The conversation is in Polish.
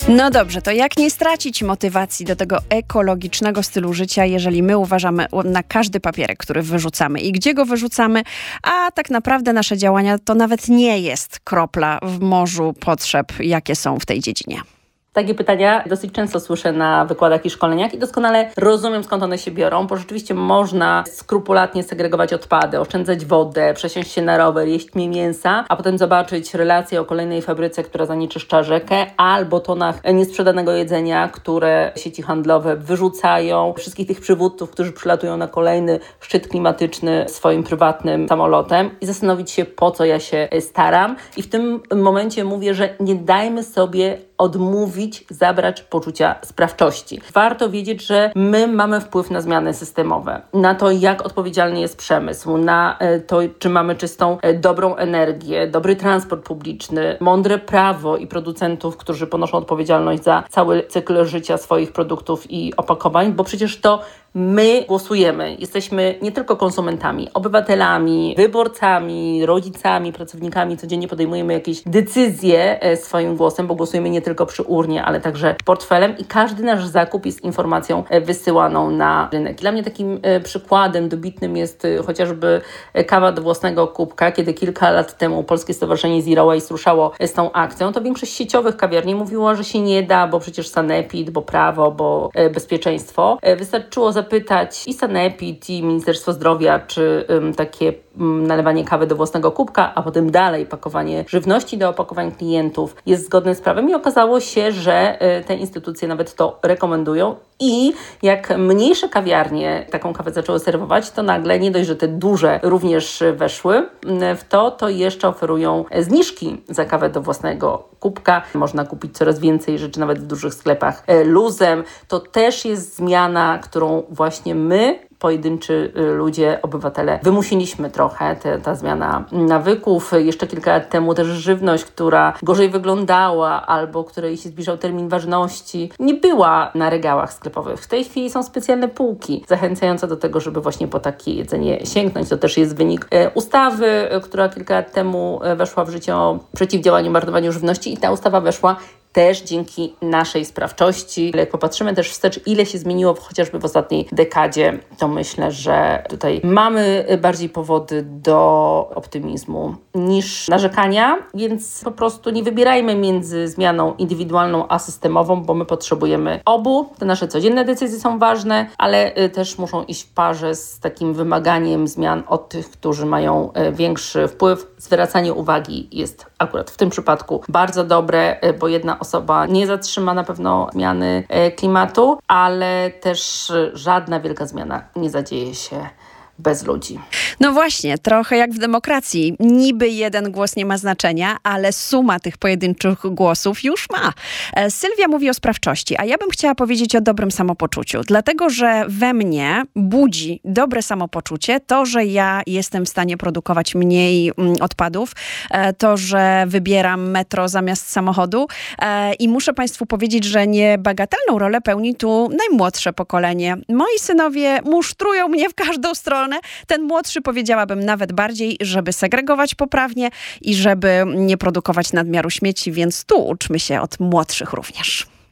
No dobrze, to jak nie stracić motywacji do tego ekologicznego stylu życia, jeżeli my uważamy na każdy papierek, który wyrzucamy i gdzie go wyrzucamy, a tak naprawdę nasze działania to nawet nie jest kropla w morzu potrzeb, jakie są w tej dziedzinie. Takie pytania dosyć często słyszę na wykładach i szkoleniach i doskonale rozumiem, skąd one się biorą, bo rzeczywiście można skrupulatnie segregować odpady, oszczędzać wodę, przesiąść się na rower, jeść mniej mięsa, a potem zobaczyć relację o kolejnej fabryce, która zanieczyszcza rzekę, albo tonach niesprzedanego jedzenia, które sieci handlowe wyrzucają, wszystkich tych przywódców, którzy przylatują na kolejny szczyt klimatyczny swoim prywatnym samolotem i zastanowić się, po co ja się staram. I w tym momencie mówię, że nie dajmy sobie odmówić, zabrać poczucia sprawczości. Warto wiedzieć, że my mamy wpływ na zmiany systemowe, na to, jak odpowiedzialny jest przemysł, na to, czy mamy czystą, dobrą energię, dobry transport publiczny, mądre prawo i producentów, którzy ponoszą odpowiedzialność za cały cykl życia swoich produktów i opakowań, bo przecież to my głosujemy. Jesteśmy nie tylko konsumentami, obywatelami, wyborcami, rodzicami, pracownikami. Codziennie podejmujemy jakieś decyzje swoim głosem, bo głosujemy nie tylko przy urnie, ale także portfelem i każdy nasz zakup jest informacją wysyłaną na rynek. Dla mnie takim przykładem dobitnym jest chociażby kawa do własnego kubka. Kiedy kilka lat temu Polskie Stowarzyszenie Zero Waste ruszało z tą akcją, to większość sieciowych kawiarni mówiła, że się nie da, bo przecież sanepid, bo prawo, bo bezpieczeństwo. Wystarczyło zapytać i sanepid, i Ministerstwo Zdrowia, czy takie nalewanie kawy do własnego kubka, a potem dalej pakowanie żywności do opakowań klientów jest zgodne z prawem i okazało się, że te instytucje nawet to rekomendują i jak mniejsze kawiarnie taką kawę zaczęły serwować, to nagle nie dość, że te duże również weszły w to jeszcze oferują zniżki za kawę do własnego kubka. Można kupić coraz więcej rzeczy nawet w dużych sklepach luzem. To też jest zmiana, którą właśnie my, pojedynczy ludzie, obywatele, wymusiliśmy trochę, ta zmiana nawyków. Jeszcze kilka lat temu też żywność, która gorzej wyglądała albo której się zbliżał termin ważności, nie była na regałach sklepowych. W tej chwili są specjalne półki zachęcające do tego, żeby właśnie po takie jedzenie sięgnąć. To też jest wynik ustawy, która kilka lat temu weszła w życie o przeciwdziałaniu marnowaniu żywności i ta ustawa weszła też dzięki naszej sprawczości. Ale jak popatrzymy też wstecz, ile się zmieniło chociażby w ostatniej dekadzie, to myślę, że tutaj mamy bardziej powody do optymizmu niż narzekania, więc po prostu nie wybierajmy między zmianą indywidualną a systemową, bo my potrzebujemy obu. Te nasze codzienne decyzje są ważne, ale też muszą iść w parze z takim wymaganiem zmian od tych, którzy mają większy wpływ. Zwracanie uwagi jest akurat w tym przypadku bardzo dobre, bo jedna osoba nie zatrzyma na pewno zmiany klimatu, ale też żadna wielka zmiana nie zadzieje się bez ludzi. No właśnie, trochę jak w demokracji. Niby jeden głos nie ma znaczenia, ale suma tych pojedynczych głosów już ma. Sylwia mówi o sprawczości, a ja bym chciała powiedzieć o dobrym samopoczuciu. Dlatego, że we mnie budzi dobre samopoczucie to, że ja jestem w stanie produkować mniej odpadów, to, że wybieram metro zamiast samochodu i muszę Państwu powiedzieć, że niebagatelną rolę pełni tu najmłodsze pokolenie. Moi synowie musztrują mnie w każdą stronę. Ten młodszy, powiedziałabym nawet bardziej, żeby segregować poprawnie i żeby nie produkować nadmiaru śmieci, więc tu uczmy się od młodszych również.